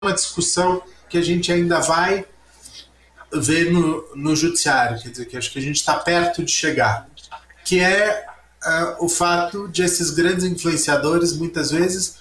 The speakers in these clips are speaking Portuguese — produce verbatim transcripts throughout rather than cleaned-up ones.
uma discussão que a gente ainda vai ver no, no judiciário, quer dizer, que acho que a gente está perto de chegar, que é uh, o fato de esses grandes influenciadores, muitas vezes,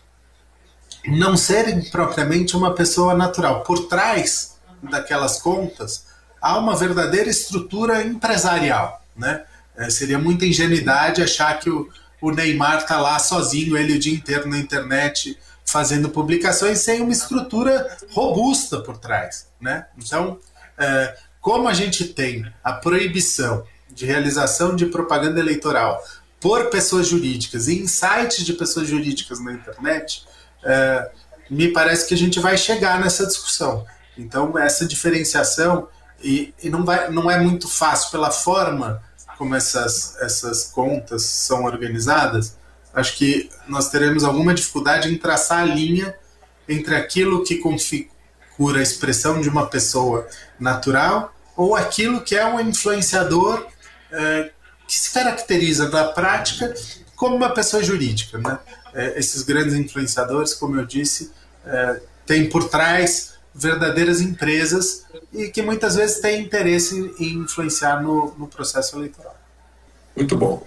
não serem propriamente uma pessoa natural. Por trás daquelas contas, há uma verdadeira estrutura empresarial, né? É, seria muita ingenuidade achar que o, o Neymar está lá sozinho, ele o dia inteiro na internet fazendo publicações sem uma estrutura robusta por trás, né? Então, é, como a gente tem a proibição de realização de propaganda eleitoral por pessoas jurídicas e em sites de pessoas jurídicas na internet, é, me parece que a gente vai chegar nessa discussão. Então, essa diferenciação, e, e não, vai, não é muito fácil pela forma como essas, essas contas são organizadas, acho que nós teremos alguma dificuldade em traçar a linha entre aquilo que configura a expressão de uma pessoa natural ou aquilo que é um influenciador é, que se caracteriza na prática como uma pessoa jurídica, né? É, esses grandes influenciadores, como eu disse, é, têm por trás verdadeiras empresas e que muitas vezes têm interesse em influenciar no, no processo eleitoral. Muito bom.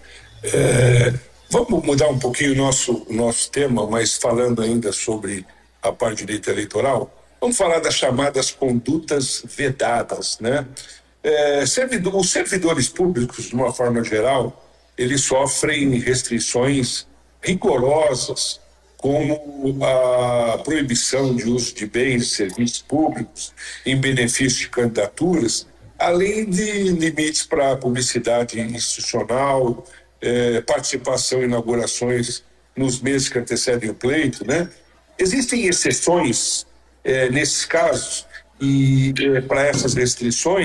É, vamos mudar um pouquinho o nosso, o nosso tema, mas falando ainda sobre a parte de direito eleitoral, vamos falar das chamadas condutas vedadas, né? É, servidor, os servidores públicos, de uma forma geral, eles sofrem restrições rigorosas, como a proibição de uso de bens e serviços públicos em benefício de candidaturas, além de limites para publicidade institucional, eh, participação em inaugurações nos meses que antecedem o pleito, né? Existem exceções eh, nesses casos e eh, para essas restrições,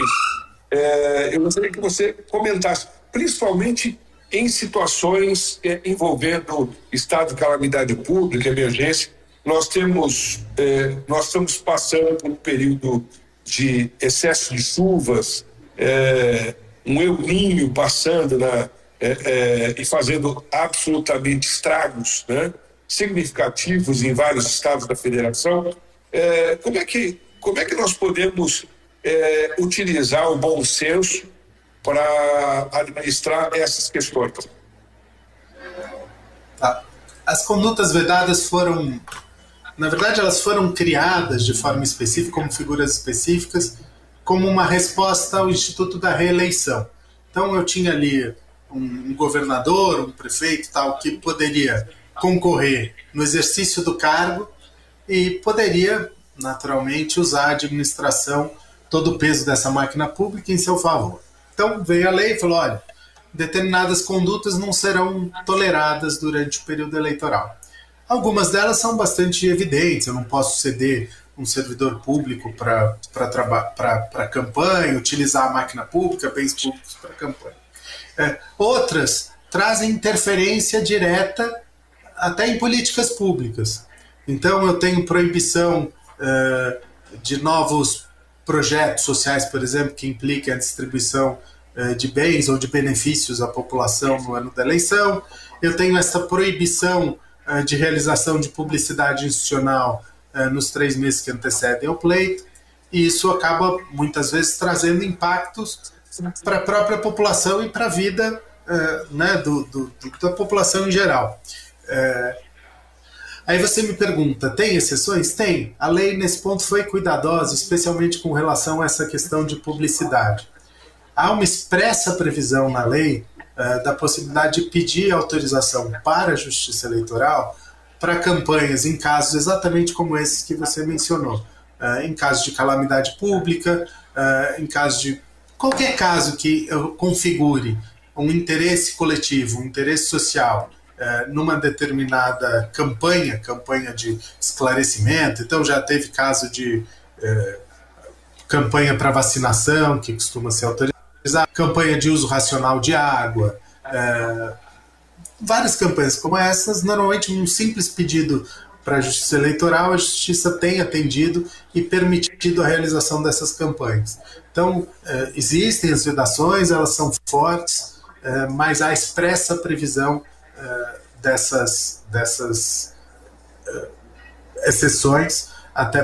eh, eu gostaria que você comentasse, principalmente em situações eh, envolvendo estado de calamidade pública, emergência. Nós temos, eh, nós estamos passando por um período de excesso de chuvas, eh, um El Niño passando na, eh, eh, e fazendo absolutamente estragos, né, significativos em vários estados da federação. Eh, como é que, como é que nós podemos eh, utilizar o bom senso para administrar essas questões? Tá. As condutas vedadas foram, na verdade, elas foram criadas de forma específica, como figuras específicas, como uma resposta ao Instituto da Reeleição. Então, eu tinha ali um, um governador, um prefeito, tal, que poderia concorrer no exercício do cargo e poderia, naturalmente, usar a administração, todo o peso dessa máquina pública em seu favor. Então, veio a lei e falou, olha, determinadas condutas não serão toleradas durante o período eleitoral. Algumas delas são bastante evidentes, eu não posso ceder um servidor público para campanha, utilizar a máquina pública, bens públicos para campanha. É, outras trazem interferência direta até em políticas públicas. Então eu tenho proibição uh, de novos projetos sociais, por exemplo, que impliquem a distribuição uh, de bens ou de benefícios à população no ano da eleição. Eu tenho essa proibição uh, de realização de publicidade institucional uh, nos três meses que antecedem ao pleito, e isso acaba muitas vezes trazendo impactos para a própria população e para a vida uh, né, do, do, da população em geral. Uh, Aí você me pergunta, tem exceções? Tem. A lei, nesse ponto, foi cuidadosa, especialmente com relação a essa questão de publicidade. Há uma expressa previsão na lei uh, da possibilidade de pedir autorização para a Justiça Eleitoral para campanhas em casos exatamente como esses que você mencionou. Uh, em casos de calamidade pública, uh, em caso de qualquer caso que configure um interesse coletivo, um interesse social, numa determinada campanha, campanha de esclarecimento. Então já teve caso de eh, campanha para vacinação, que costuma ser autorizada, campanha de uso racional de água, eh, várias campanhas como essas. Normalmente um simples pedido para a Justiça Eleitoral, a Justiça tem atendido e permitido a realização dessas campanhas. Então eh, existem as vedações, elas são fortes, eh, mas há expressa previsão Uh, dessas, dessas uh, exceções Até